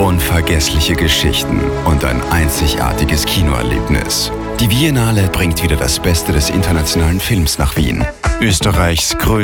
Unvergessliche Geschichten und ein einzigartiges Kinoerlebnis. Die Viennale bringt wieder das Beste des internationalen Films nach Wien. Österreichs größte